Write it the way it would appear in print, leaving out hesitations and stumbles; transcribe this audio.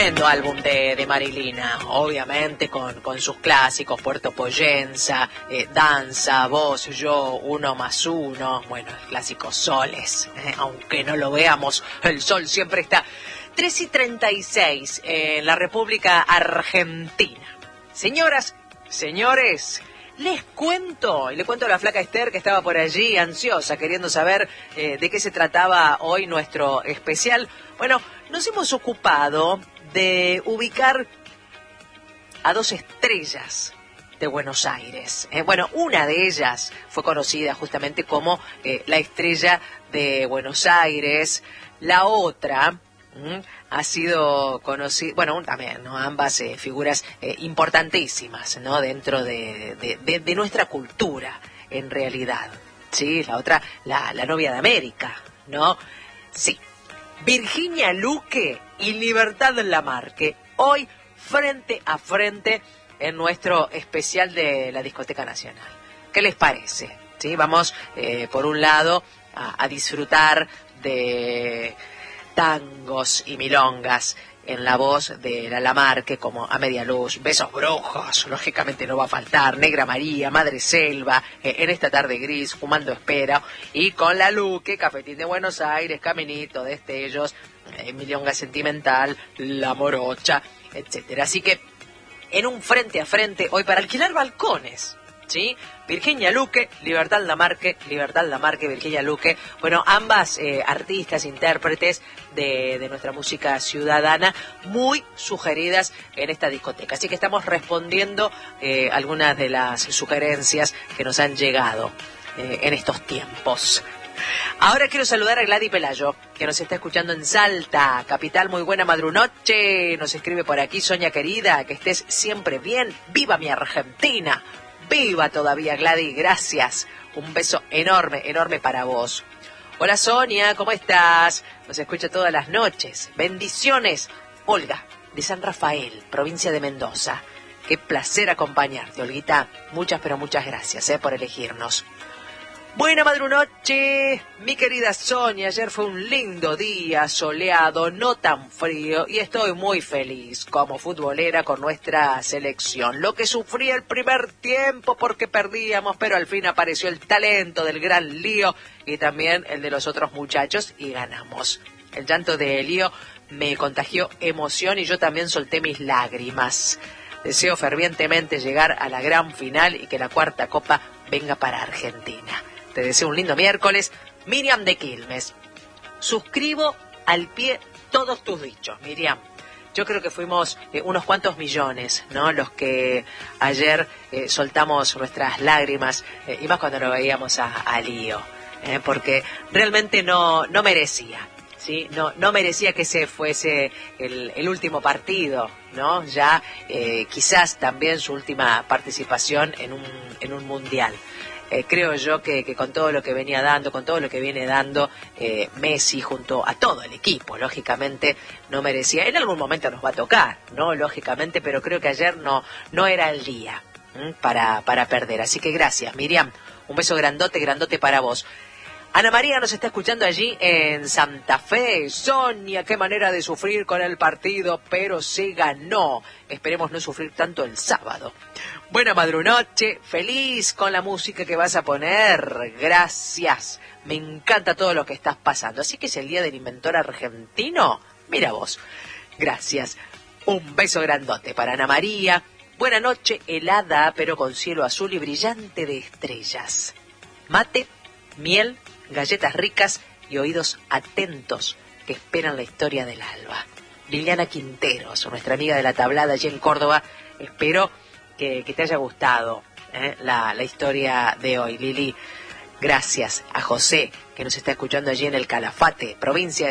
Tremendo álbum de Marilina, obviamente con sus clásicos, Puerto Poyenza, Danza, Vos, Yo, Uno más Uno, bueno, el clásico Soles, aunque no lo veamos, el sol siempre está. 3:36 en la República Argentina. Señoras, señores, les cuento, y le cuento a la flaca Esther que estaba por allí ansiosa, queriendo saber de qué se trataba hoy nuestro especial. Bueno, nos hemos ocupado de ubicar a dos estrellas de Buenos Aires. Bueno, una de ellas fue conocida justamente como la estrella de Buenos Aires. La otra ha sido conocida, bueno, también, ¿no? Ambas figuras importantísimas, ¿no? Dentro de nuestra cultura, en realidad. Sí, la otra, la novia de América, ¿no? Sí. Virginia Luque y Libertad Lamarque, hoy frente a frente en nuestro especial de la Discoteca Nacional. ¿Qué les parece? ¿Sí? Vamos, por un lado, a disfrutar de tangos y milongas en la voz de la Lamarque, como A Media Luz, Besos Brujos, lógicamente no va a faltar, Negra María, Madre Selva, En esta tarde gris, Fumando Espera, y con la Luque, Cafetín de Buenos Aires, Caminito, Destellos, Milonga Sentimental, La Morocha, etcétera. Así que, en un frente a frente, hoy para alquilar balcones, ¿sí? Virginia Luque, Libertad Lamarque, Virginia Luque. Bueno, ambas artistas, intérpretes de nuestra música ciudadana, muy sugeridas en esta discoteca. Así que estamos respondiendo algunas de las sugerencias que nos han llegado en estos tiempos. Ahora quiero saludar a Gladys Pelayo, que nos está escuchando en Salta, capital. Muy buena madrunoche. Nos escribe por aquí: Sonia querida, que estés siempre bien. ¡Viva mi Argentina! ¡Viva todavía, Gladys! Gracias. Un beso enorme, enorme para vos. Hola, Sonia, ¿cómo estás? Nos escucha todas las noches. Bendiciones. Olga, de San Rafael, provincia de Mendoza. Qué placer acompañarte, Olguita. Muchas, pero muchas gracias por elegirnos. Buena madrunoche, mi querida Sonia. Ayer fue un lindo día, soleado, no tan frío, y estoy muy feliz como futbolera con nuestra selección. Lo que sufrí el primer tiempo porque perdíamos, pero al fin apareció el talento del gran Lío y también el de los otros muchachos y ganamos. El llanto de Lío me contagió emoción y yo también solté mis lágrimas. Deseo fervientemente llegar a la gran final y que la cuarta copa venga para Argentina. Te deseo un lindo miércoles. Miriam de Quilmes. Suscribo al pie todos tus dichos, Miriam. Yo creo que fuimos unos cuantos millones, ¿no? Los que ayer soltamos nuestras lágrimas, y más cuando lo veíamos a Lío, porque realmente no merecía, ¿sí? No merecía que ese fuese el último partido, ¿no? Ya quizás también su última participación en un mundial. Creo yo que con todo lo que venía dando, con todo lo que viene dando Messi junto a todo el equipo, lógicamente no merecía. En algún momento nos va a tocar, ¿no? Lógicamente, pero creo que ayer no era el día para perder. Así que gracias, Miriam. Un beso grandote, grandote para vos. Ana María nos está escuchando allí en Santa Fe. Sonia, qué manera de sufrir con el partido, pero se ganó. Esperemos no sufrir tanto el sábado. Buena madrunoche, feliz con la música que vas a poner. Gracias. Me encanta todo lo que estás pasando. Así que es el día del inventor argentino. Mira vos. Gracias. Un beso grandote para Ana María. Buena noche, helada, pero con cielo azul y brillante de estrellas. Mate, miel, galletas ricas y oídos atentos que esperan la historia del alba. Liliana Quinteros, nuestra amiga de la tablada allí en Córdoba. Espero que te haya gustado la historia de hoy, Lili. Gracias a José, que nos está escuchando allí en el Calafate, provincia de